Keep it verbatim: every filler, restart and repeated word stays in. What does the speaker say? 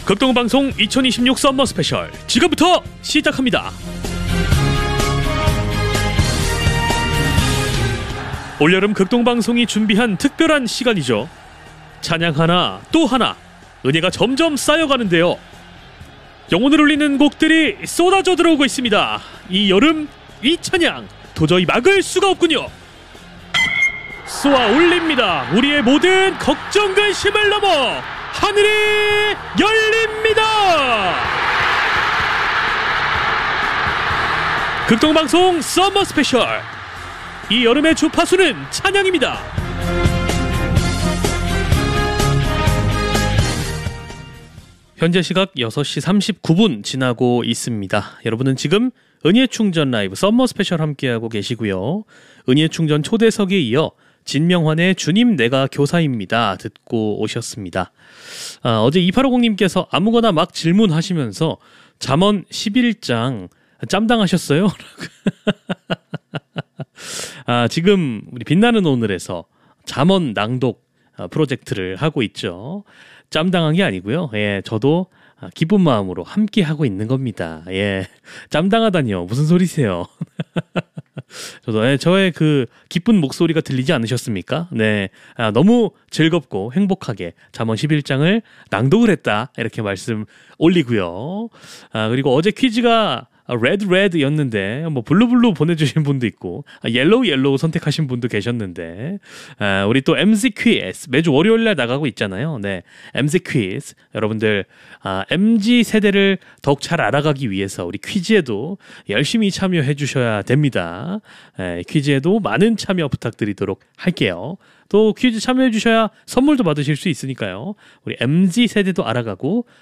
극동방송 이천이십육 썸머 스페셜 지금부터 시작합니다. 올여름 극동방송이 준비한 특별한 시간이죠. 찬양 하나 또 하나 은혜가 점점 쌓여가는데요. 영혼을 울리는 곡들이 쏟아져 들어오고 있습니다. 이 여름 이 찬양 도저히 막을 수가 없군요. 쏘아 올립니다. 우리의 모든 걱정 근심을 넘어 하늘이 열립니다. 극동방송 썸머 스페셜, 이 여름의 주파수는 찬양입니다. 현재 시각 여섯 시 삼십구 분 지나고 있습니다. 여러분은 지금 은혜의 충전 라이브 썸머 스페셜 함께하고 계시고요. 은혜의 충전 초대석에 이어 진명환의 주님 내가 교사입니다 듣고 오셨습니다. 아, 어제 이팔오공님께서 아무거나 막 질문하시면서 잠언 십일 장 짬당하셨어요? 아, 지금 우리 빛나는 오늘에서 잠언 낭독 프로젝트를 하고 있죠. 짬당한 게 아니고요. 예, 저도 기쁜 마음으로 함께 하고 있는 겁니다. 예, 짬당하다니요. 무슨 소리세요? 저도 예, 저의 그 기쁜 목소리가 들리지 않으셨습니까? 네, 아, 너무 즐겁고 행복하게 잠언 십일 장을 낭독을 했다 이렇게 말씀 올리고요. 아, 그리고 어제 퀴즈가 레드 레드였는데 뭐 블루 블루 보내주신 분도 있고 옐로우 옐로우 선택하신 분도 계셨는데, 아, 우리 또 엠씨 퀴즈 매주 월요일날 나가고 있잖아요. 네, 엠씨 퀴즈 여러분들 아, 엠지 세대를 더욱 잘 알아가기 위해서 우리 퀴즈에도 열심히 참여해 주셔야 됩니다. 에, 퀴즈에도 많은 참여 부탁드리도록 할게요. 또 퀴즈 참여해 주셔야 선물도 받으실 수 있으니까요. 우리 엠지 세대도 알아가고